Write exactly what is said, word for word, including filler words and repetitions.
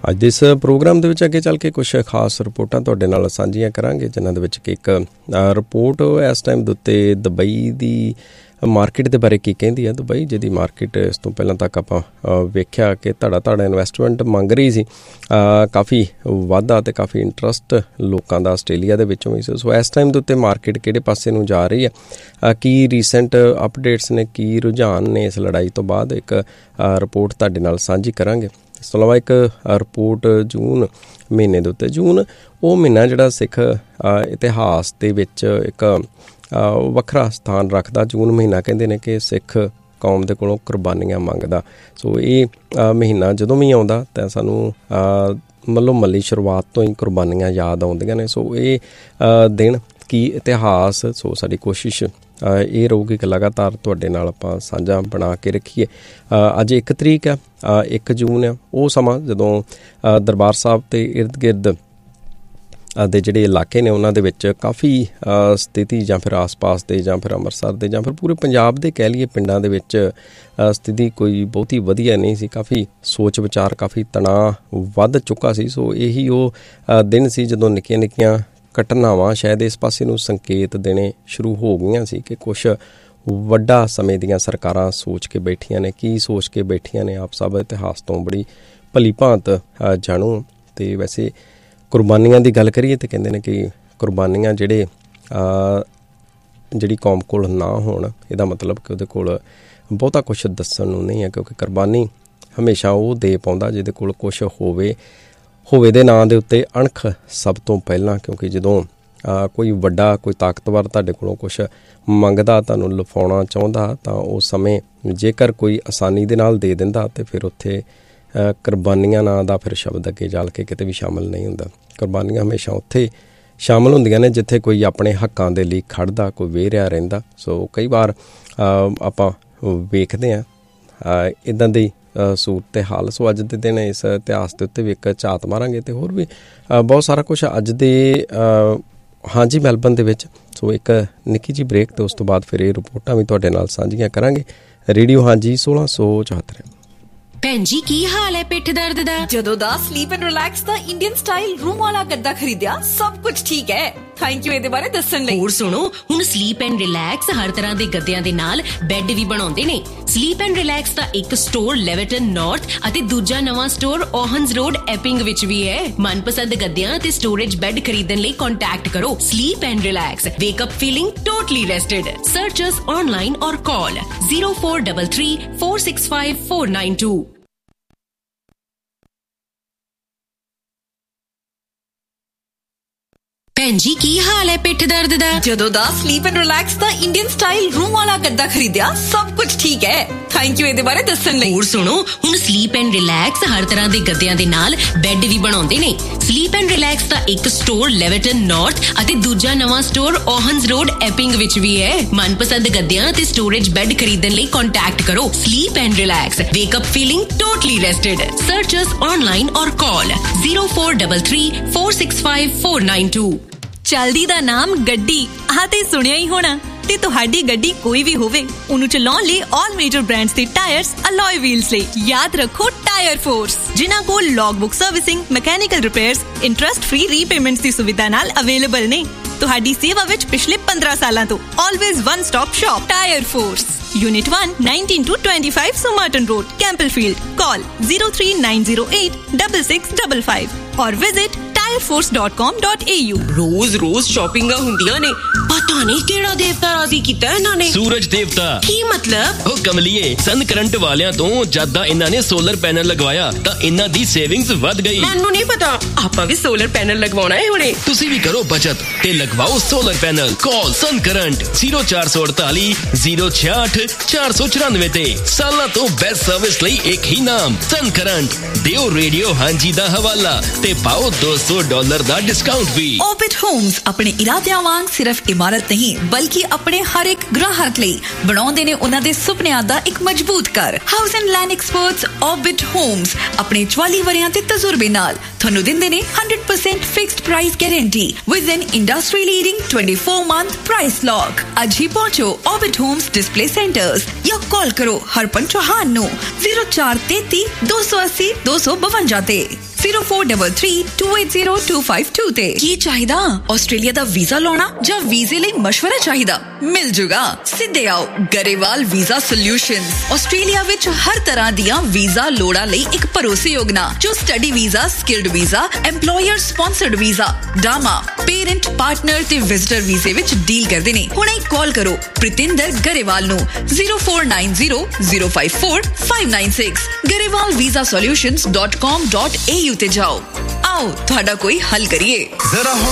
ਅੱਜ ਦੇ ਇਸ ਪ੍ਰੋਗਰਾਮ ਦੇ ਵਿੱਚ ਅੱਗੇ ਚੱਲ ਕੇ ਕੁਛ ਖਾਸ ਰਿਪੋਰਟਾਂ ਤੁਹਾਡੇ ਨਾਲ ਸਾਂਝੀਆਂ ਕਰਾਂਗੇ, ਜਿਨ੍ਹਾਂ ਦੇ ਵਿੱਚ ਕਿ ਇੱਕ ਰਿਪੋਰਟ ਇਸ ਟਾਈਮ ਦੇ ਉੱਤੇ ਦੁਬਈ ਦੀ ਮਾਰਕੀਟ ਦੇ ਬਾਰੇ ਕੀ ਕਹਿੰਦੀ ਹੈ। ਦੁਬਈ ਜਿਹਦੀ ਮਾਰਕੀਟ ਇਸ ਤੋਂ ਪਹਿਲਾਂ ਤੱਕ ਆਪਾਂ ਵੇਖਿਆ ਕਿ ਧੜਾ ਧੜਾ ਇਨਵੈਸਟਮੈਂਟ ਮੰਗ ਰਹੀ ਸੀ, ਕਾਫੀ ਵਾਧਾ ਅਤੇ ਕਾਫੀ ਇੰਟਰਸਟ ਲੋਕਾਂ ਦਾ ਆਸਟ੍ਰੇਲੀਆ ਦੇ ਵਿੱਚੋਂ ਵੀ ਸੀ। ਸੋ ਇਸ ਟਾਈਮ ਦੇ ਉੱਤੇ ਮਾਰਕੀਟ ਕਿਹੜੇ ਪਾਸੇ ਨੂੰ ਜਾ ਰਹੀ ਹੈ, ਕੀ ਰੀਸੈਂਟ ਅਪਡੇਟਸ ਨੇ, ਕੀ ਰੁਝਾਨ ਨੇ ਇਸ ਲੜਾਈ ਤੋਂ ਬਾਅਦ, ਇੱਕ ਰਿਪੋਰਟ ਤੁਹਾਡੇ ਨਾਲ ਸਾਂਝੀ ਕਰਾਂਗੇ। ਇਸ ਤੋਂ ਇਲਾਵਾ ਇੱਕ ਰਿਪੋਰਟ ਜੂਨ ਮਹੀਨੇ ਦੇ ਉੱਤੇ, ਜੂਨ ਉਹ ਮਹੀਨਾ ਜਿਹੜਾ ਸਿੱਖ ਇਤਿਹਾਸ ਦੇ ਵਿੱਚ ਇੱਕ ਵੱਖਰਾ ਸਥਾਨ ਰੱਖਦਾ। ਜੂਨ ਮਹੀਨਾ ਕਹਿੰਦੇ ਨੇ ਕਿ ਸਿੱਖ ਕੌਮ ਦੇ ਕੋਲੋਂ ਕੁਰਬਾਨੀਆਂ ਮੰਗਦਾ। ਸੋ ਇਹ ਮਹੀਨਾ ਜਦੋਂ ਵੀ ਆਉਂਦਾ ਤਾਂ ਸਾਨੂੰ ਮੱਲੋ ਮੱਲੀ ਸ਼ੁਰੂਆਤ ਤੋਂ ਹੀ ਕੁਰਬਾਨੀਆਂ ਯਾਦ ਆਉਂਦੀਆਂ ਨੇ। ਸੋ ਇਹ ਦਿਨ ਕੀ ਇਤਿਹਾਸ, ਸੋ ਸਾਡੀ ਕੋਸ਼ਿਸ਼ ਇਹ ਰਹੂਗੀ ਕਿ ਲਗਾਤਾਰ ਤੁਹਾਡੇ ਨਾਲ ਆਪਾਂ ਸਾਂਝਾ ਬਣਾ ਕੇ ਰੱਖੀਏ। ਅੱਜ ਇੱਕ ਤਰੀਕ ਆ, ਇੱਕ ਜੂਨ ਆ, ਉਹ ਸਮਾਂ ਜਦੋਂ ਦਰਬਾਰ ਸਾਹਿਬ ਦੇ ਇਰਦ ਗਿਰਦ ਦੇ ਜਿਹੜੇ ਇਲਾਕੇ ਨੇ ਉਹਨਾਂ ਦੇ ਵਿੱਚ ਕਾਫੀ ਸਥਿਤੀ ਜਾਂ ਫਿਰ ਆਸ ਪਾਸ ਦੇ ਜਾਂ ਫਿਰ ਅੰਮ੍ਰਿਤਸਰ ਦੇ ਜਾਂ ਫਿਰ ਪੂਰੇ ਪੰਜਾਬ ਦੇ ਕਹਿ ਲਈਏ ਪਿੰਡਾਂ ਦੇ ਵਿੱਚ ਸਥਿਤੀ ਕੋਈ ਬਹੁਤੀ ਵਧੀਆ ਨਹੀਂ ਸੀ। ਕਾਫੀ ਸੋਚ ਵਿਚਾਰ, ਕਾਫੀ ਤਣਾਅ ਵੱਧ ਚੁੱਕਾ ਸੀ। ਸੋ ਇਹੀ ਉਹ ਦਿਨ ਸੀ ਜਦੋਂ ਨਿੱਕੀਆਂ ਨਿੱਕੀਆਂ ਘਟਨਾਵਾਂ ਸ਼ਾਇਦ ਇਸ ਪਾਸੇ ਨੂੰ ਸੰਕੇਤ ਦੇਣੇ ਸ਼ੁਰੂ ਹੋ ਗਈਆਂ ਸੀ ਕਿ ਕੁਛ ਵੱਡਾ ਸਮੇਂ ਦੀਆਂ ਸਰਕਾਰਾਂ ਸੋਚ ਕੇ ਬੈਠੀਆਂ ਨੇ। ਕੀ ਸੋਚ ਕੇ ਬੈਠੀਆਂ ਨੇ ਆਪ ਸਭ ਇਤਿਹਾਸ ਤੋਂ ਬੜੀ ਭਲੀ ਭਾਂਤ ਜਾਣੂ। ਅਤੇ ਵੈਸੇ ਕੁਰਬਾਨੀਆਂ ਦੀ ਗੱਲ ਕਰੀਏ ਤਾਂ ਕਹਿੰਦੇ ਨੇ ਕਿ ਕੁਰਬਾਨੀਆਂ ਜਿਹੜੇ ਜਿਹੜੀ ਕੌਮ ਕੋਲ ਨਾ ਹੋਣ, ਇਹਦਾ ਮਤਲਬ ਕਿ ਉਹਦੇ ਕੋਲ ਬਹੁਤਾ ਕੁਛ ਦੱਸਣ ਨੂੰ ਨਹੀਂ ਹੈ, ਕਿਉਂਕਿ ਕੁਰਬਾਨੀ ਹਮੇਸ਼ਾ ਉਹ ਦੇ ਪਾਉਂਦਾ ਜਿਹਦੇ ਕੋਲ ਕੁਛ ਹੋਵੇ ਹੋਵੇ ਦੇ ਨਾਂ ਦੇ ਉੱਤੇ ਅਣਖ ਸਭ ਤੋਂ ਪਹਿਲਾਂ। ਕਿਉਂਕਿ ਜਦੋਂ ਕੋਈ ਵੱਡਾ, ਕੋਈ ਤਾਕਤਵਰ ਤੁਹਾਡੇ ਕੋਲੋਂ ਕੁਛ ਮੰਗਦਾ, ਤੁਹਾਨੂੰ ਲੁਫਾਉਣਾ ਚਾਹੁੰਦਾ, ਤਾਂ ਉਸ ਸਮੇਂ ਜੇਕਰ ਕੋਈ ਆਸਾਨੀ ਦੇ ਨਾਲ ਦੇ ਦਿੰਦਾ ਤਾਂ ਫਿਰ ਉੱਥੇ ਕੁਰਬਾਨੀਆਂ ਨਾਂ ਦਾ ਫਿਰ ਸ਼ਬਦ ਅੱਗੇ ਚੱਲ ਕੇ ਕਿਤੇ ਵੀ ਸ਼ਾਮਿਲ ਨਹੀਂ ਹੁੰਦਾ। ਕੁਰਬਾਨੀਆਂ ਹਮੇਸ਼ਾ ਉੱਥੇ ਸ਼ਾਮਿਲ ਹੁੰਦੀਆਂ ਨੇ ਜਿੱਥੇ ਕੋਈ ਆਪਣੇ ਹੱਕਾਂ ਦੇ ਲਈ ਖੜ੍ਹਦਾ, ਕੋਈ ਵੇਹ ਰਿਹਾ ਰਹਿੰਦਾ। ਸੋ ਕਈ ਵਾਰ ਆਪਾਂ ਵੇਖਦੇ ਹਾਂ ਇੱਦਾਂ ਦੀ ਸੂਰਤ ਹਾਲ। ਸੋ ਅੱਜ ਦੇ ਦਿਨ ਇਸ ਇਤਿਹਾਸ ਦੇ ਉੱਤੇ ਵੀ ਇੱਕ ਝਾਤ ਮਾਰਾਂਗੇ ਅਤੇ ਹੋਰ ਵੀ ਬਹੁਤ ਸਾਰਾ ਕੁਛ ਅੱਜ ਦੇ ਹਾਂਜੀ ਮੈਲਬਨ ਦੇ ਵਿੱਚ। ਸੋ ਇੱਕ ਨਿੱਕੀ ਜਿਹੀ ਬ੍ਰੇਕ ਅਤੇ ਉਸ ਤੋਂ ਬਾਅਦ ਫਿਰ ਇਹ ਰਿਪੋਰਟਾਂ ਵੀ ਤੁਹਾਡੇ ਨਾਲ ਸਾਂਝੀਆਂ ਕਰਾਂਗੇ। ਰੇਡੀਓ ਹਾਂਜੀ ਸੋਲਾਂ ਸੌ ਚੌਹੱਤਰ। ਭੈਣ ਜੀ ਕੀ ਹਾਲ ਹੈ ਪਿੱਠ ਦਰਦ ਦਾ? ਜਦੋਂ ਦਾ sleep and relax the Indian style room ਵਾਲਾ ਗੱਦਾ ਖਰੀਦਿਆ ਸਭ ਕੁਝ ਠੀਕ ਹੈ। ਥੈਂਕ ਯੂ ਇਹਦੇ ਬਾਰੇ ਦੱਸਣ ਲਈ। ਹੋਰ ਸੁਣੋ, ਹੁਣ ਸਲੀਪ ਐਂਡ ਰਿਲੈਕਸ ਹਰ ਤਰ੍ਹਾਂ ਦੇ ਗੱਦਿਆਂ ਦੇ ਨਾਲ ਬੈੱਡ ਵੀ ਬਣਾਉਂਦੇ ਨੇ। ਸਲੀਪ ਐਂਡ ਰਿਲੈਕਸ ਦਾ ਇੱਕ ਸਟੋਰ ਲੈਵਰਟਨ ਨਾਰਥ ਅਤੇ ਦੂਜਾ ਨਵਾਂ ਸਟੋਰ ਓਹਨਸ ਰੋਡ ਐਪਿੰਗ ਵਿੱਚ ਵੀ ਹੈ। ਮਨਪਸੰਦ ਗੱਦਿਆਂ ਤੇ ਸਟੋਰੇਜ ਬੈੱਡ ਖਰੀਦਣ ਲਈ ਕੰਟੈਕਟ ਕਰੋ sleep and relax. ਵੇਕ up feeling totally ਰੈਸਟਡ। Search us online ਔਰ ਕਾਲ zero four three three four six five four nine two। ਭੈਣ ਜੀ ਕੀ ਹਾਲ ਹੈ ਪਿੱਠ ਦਰਦ ਦਾ? ਜਦੋਂ ਦਾ sleep and relax the Indian style room ਵਾਲਾ ਗੱਦਾ ਖਰੀਦਿਆ ਸਭ ਕੁਝ ਠੀਕ ਹੈ। ਥੈਂਕ ਯੂ ਇਹਦੇ ਬਾਰੇ ਦੱਸਣ ਲਈ। ਹੋਰ ਸੁਣੋ, ਹੁਣ ਸਲੀਪ ਐਂਡ ਰਿਲੈਕਸ ਹਰ ਤਰ੍ਹਾਂ ਦੇ ਗੱਦਿਆਂ ਦੇ ਨਾਲ ਬੈੱਡ ਵੀ ਬਣਾਉਂਦੇ ਨੇ। ਸਲੀਪ ਐਂਡ ਰਿਲੈਕਸ ਦਾ ਇੱਕ ਸਟੋਰ ਲੈਵਰਟਨ ਨਾਰਥ ਅਤੇ ਦੂਜਾ ਨਵਾਂ ਸਟੋਰ ਓਹਨਸ ਰੋਡ ਐਪਿੰਗ ਵਿੱਚ ਵੀ ਹੈ। ਮਨਪਸੰਦ ਗੱਦਿਆਂ ਤੇ ਸਟੋਰੇਜ ਬੈੱਡ ਖਰੀਦਣ ਲਈ ਕੰਟੈਕਟ ਕਰੋ sleep and relax. ਵੇਕ up feeling totally ਰੈਸਟਡ। Search us online ਔਰ ਕਾਲ zero four three three four six five four nine two। ਚਲਦੀ ਦਾ ਨਾਮ ਗੱਡੀ, ਆਹ ਤੇ ਸੁਣਿਆ ਹੀ ਹੋਣਾ। ਤੇ ਤੁਹਾਡੀ ਗੱਡੀ ਕੋਈ ਵੀ ਹੋਵੇ, ਉਹਨੂੰ ਚਲਾਉਣ ਲਈ ਆਲ ਮੇਜਰ ਬ੍ਰਾਂਡਸ ਦੇ ਟਾਇਰਸ ਅਲੋਏ ਵੀਲਸ ਲਈ ਯਾਦ ਰੱਖੋ ਟਾਇਰ ਫੋਰਸ, ਜਿਨ੍ਹਾਂ ਕੋਲ log book servicing, mechanical repairs, interest free repayments ਦੀ ਸੁਵਿਧਾ ਨਾਲ ਅਵੇਲੇਬਲ ਨੇ। ਤੁਹਾਡੀ ਸੇਵਾ ਵਿੱਚ ਪਿਛਲੇ ਪੰਦਰਾਂ ਸਾਲਾਂ ਤੋਂ always one stop shop tyre force. Unit one, nineteen to twenty-five Somerton Road, Campbellfield. Call zero three nine zero eight six six five five or visit tire force dot com dot a u। ਰੋਜ਼ ਰੋਜ਼ ਸ਼ਾਪਿੰਗਾਂ ਹੁੰਦੀਆਂ ਨੇ, ਪਤਾ ਨਹੀਂ ਕਿਹੜਾ ਦੇਵਤਾ ਰਾਜ਼ੀ ਕੀਤਾ ਇਹਨਾਂ ਨੇ। ਸੂਰਜ ਦੇਵਤਾ। ਕੀ ਮਤਲਬ? ਉਹ ਕਮਲੀਏ, ਸਨ ਕਰੰਟ ਵਾਲਿਆਂ ਤੋਂ ਜਦ ਦਾ ਇਹਨਾਂ ਨੇ ਸੋਲਰ ਪੈਨਲ ਲਗਵਾਇਆ ਤਾਂ ਇਹਨਾਂ ਦੀ ਸੇਵਿੰਗਸ ਵੱਧ ਗਈ। ਮੈਨੂੰ ਨਹੀਂ ਪਤਾ, ਆਪਾਂ ਵੀ ਸੋਲਰ ਪੈਨਲ ਲਗਵਾਉਣਾ ਹੈ ਹੁਣੇ। ਤੁਸੀਂ ਵੀ ਕਰੋ ਬਚਤ ਤੇ ਲਗਵਾਓ ਸੋਲਰ ਪੈਨਲ। ਕਾਲ ਸਨ current zero four four eight zero six eight ਚਾਰ ਸੌ ਚੁਰਾਨਵੇਂ ਤੇ। ਸਾਲਾਂ ਤੋਂ ਬੈਸਟ ਸਰਵਿਸ ਲਈ ਇੱਕ ਹੀ ਨਾਮ, ਸਨ ਕਰੰਟ। ਦਿਓ ਰੇਡੀਓ ਹਾਂਜੀ ਦਾ ਹਵਾਲਾ ਤੇ ਪਾਓ ਦੋ ਸੌ ਡਾਲਰ ਦਾ ਡਿਸਕਾਊਂਟ ਵੀ। Orbit Homes ਆਪਣੇ ਇਰਾਦਿਆਂ ਵਾਂਗ ਸਿਰਫ ਇਮਾਰਤ ਨਹੀਂ ਬਲਕਿ ਆਪਣੇ ਹਰ ਇੱਕ ਗ੍ਰਾਹਕ ਲਈ ਬਣਾਉਂਦੇ ਨੇ ਉਹਨਾਂ ਦੇ ਸੁਪਨਿਆਂ ਦਾ ਇੱਕ ਮਜ਼ਬੂਤ ਘਰ। House and land experts Orbit Homes ਆਪਣੇ ਚੁਆਲੀ ਵਰਿਆਂ ਦੇ ਤਜਰਬੇ ਨਾਲ ਤੁਹਾਨੂੰ ਦਿੰਦੇ ਨੇ one hundred percent fixed price guarantee with N industry leading twenty-four month price lock. ਅੱਜ ਹੀ ਪਹੁੰਚੋ Orbit Homes ਡਿਸਪਲੇ ਸੈਂਟਰਸ ਜਾਂ ਕਾਲ ਕਰੋ ਹਰਪਨ ਚੌਹਾਨ ਨੂੰ zero four three three two eight zero two eight two two five ਤੇ। zero four three three two eight zero two five two ਤੇ। ਕੀ ਚਾਹੀਦਾ? Australia ਦਾ visa ਲਾਉਣਾ ਜਾਂ ਵੀਜ਼ੇ ਲਈ ਮਸ਼ਵਰਾ ਚਾਹੀਦਾ? ਮਿਲ ਜੂਗਾ। ਸਿੱਧੇ ਆਓ ਗਰੇਵਾਲ ਵੀਜ਼ਾ ਸੋਲਿਊਸ਼ਨਸ। ਆਸਟ੍ਰੇਲੀਆ ਵਿੱਚ ਹਰ ਤਰ੍ਹਾਂ ਦੀਆਂ ਵੀਜ਼ਾ ਲੋੜਾਂ ਲਈ ਇੱਕ ਭਰੋਸੇਯੋਗ ਨਾਂ, ਜੋ study visa, skilled visa, employer sponsored visa, ਡਾਮਾ, parent, partner ਤੇ ਵਿਜ਼ਟਰ ਵੀਜ਼ੇ ਵਿੱਚ ਡੀਲ ਕਰਦੇ ਨੇ। ਹੁਣੇ ਕਾਲ ਕਰੋ ਪ੍ਰਿਤਿੰਦਰ ਗਰੇਵਾਲ ਨੂੰ zero four nine zero zero five four five nine six Grewal visa solutions dot com dot a u ਤੇ ਜਾਓ। ਆਓ ਤੁਹਾਡਾ ਕੋਈ ਹੱਲ ਕਰੀਏ। ਜ਼ਰਾ